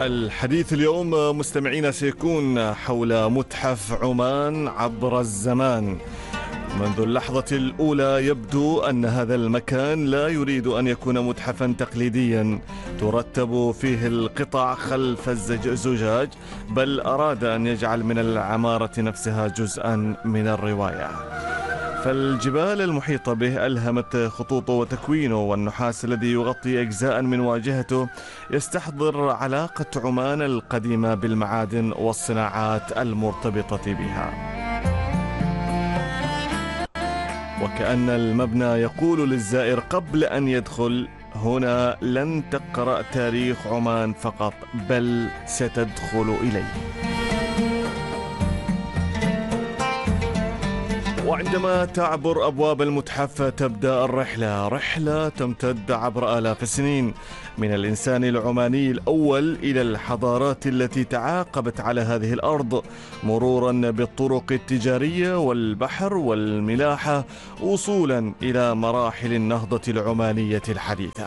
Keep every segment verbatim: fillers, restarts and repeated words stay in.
الحديث اليوم مستمعينا سيكون حول متحف عمان عبر الزمان. منذ اللحظة الأولى يبدو أن هذا المكان لا يريد أن يكون متحفا تقليديا ترتب فيه القطع خلف الزجاج، بل أراد أن يجعل من العمارة نفسها جزءا من الرواية. فالجبال المحيطة به ألهمت خطوطه وتكوينه، والنحاس الذي يغطي أجزاء من واجهته يستحضر علاقة عمان القديمة بالمعادن والصناعات المرتبطة بها. وكأن المبنى يقول للزائر قبل أن يدخل: هنا لن تقرأ تاريخ عمان فقط، بل ستدخل إليه. وعندما تعبر أبواب المتحف تبدأ الرحلة، رحلة تمتد عبر آلاف السنين، من الإنسان العماني الأول إلى الحضارات التي تعاقبت على هذه الأرض، مرورا بالطرق التجارية والبحر والملاحة، وصولا إلى مراحل النهضة العمانية الحديثة.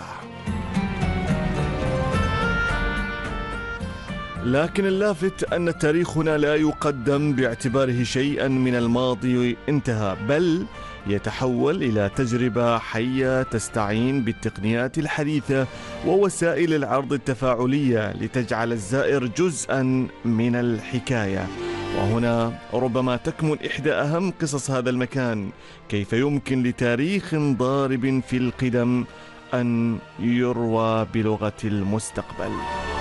لكن اللافت أن التاريخ هنا لا يقدم باعتباره شيئا من الماضي انتهى، بل يتحول إلى تجربة حية تستعين بالتقنيات الحديثة ووسائل العرض التفاعلية لتجعل الزائر جزءا من الحكاية. وهنا ربما تكمن إحدى أهم قصص هذا المكان: كيف يمكن لتاريخ ضارب في القدم أن يروى بلغة المستقبل.